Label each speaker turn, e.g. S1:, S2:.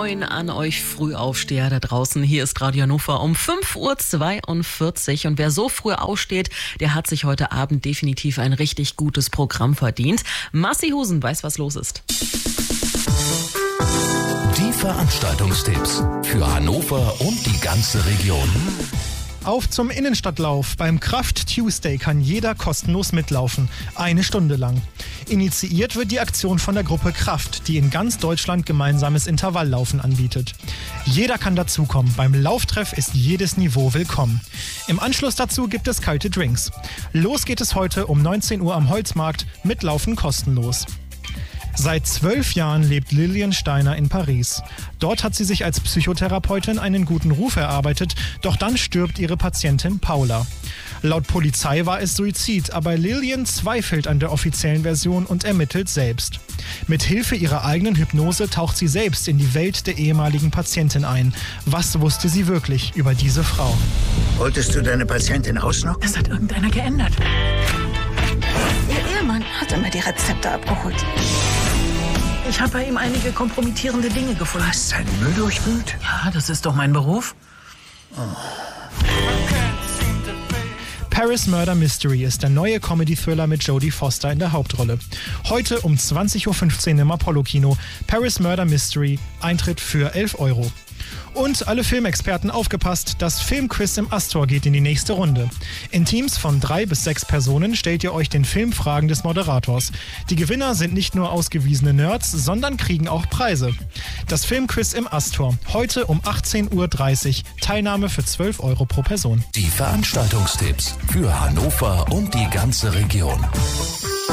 S1: Moin an euch Frühaufsteher da draußen. Hier ist Radio Hannover um 5:42 Uhr. Und wer so früh aufsteht, der hat sich heute Abend definitiv ein richtig gutes Programm verdient. Massi Husen weiß, was los ist.
S2: Die Veranstaltungstipps für Hannover und die ganze Region.
S3: Auf zum Innenstadtlauf. Beim Kraft Tuesday kann jeder kostenlos mitlaufen. 1 Stunde lang. Initiiert wird die Aktion von der Gruppe Kraft, die in ganz Deutschland gemeinsames Intervalllaufen anbietet. Jeder kann dazukommen. Beim Lauftreff ist jedes Niveau willkommen. Im Anschluss dazu gibt es kalte Drinks. Los geht es heute um 19 Uhr am Holzmarkt. Mitlaufen kostenlos. Seit 12 Jahren lebt Lilian Steiner in Paris. Dort hat sie sich als Psychotherapeutin einen guten Ruf erarbeitet, doch dann stirbt ihre Patientin Paula. Laut Polizei war es Suizid, aber Lilian zweifelt an der offiziellen Version und ermittelt selbst. Mit Hilfe ihrer eigenen Hypnose taucht sie selbst in die Welt der ehemaligen Patientin ein. Was wusste sie wirklich über diese Frau?
S4: Wolltest du deine Patientin ausnocken?
S1: Das hat irgendeiner geändert.
S5: Ihr Ehemann hat immer die Rezepte abgeholt.
S1: Ich habe bei ihm einige kompromittierende Dinge gefunden.
S4: Hast du seinen Müll durchwühlt?
S1: Ja, das ist doch mein Beruf.
S3: Paris Murder Mystery ist der neue Comedy-Thriller mit Jodie Foster in der Hauptrolle. Heute um 20.15 Uhr im Apollo-Kino. Paris Murder Mystery, Eintritt für 11 €. Und alle Filmexperten aufgepasst, das Filmquiz im Astor geht in die nächste Runde. In Teams von 3 bis 6 Personen stellt ihr euch den Filmfragen des Moderators. Die Gewinner sind nicht nur ausgewiesene Nerds, sondern kriegen auch Preise. Das Filmquiz im Astor, heute um 18.30 Uhr, Teilnahme für 12 € pro Person.
S2: Die Veranstaltungstipps für Hannover und die ganze Region.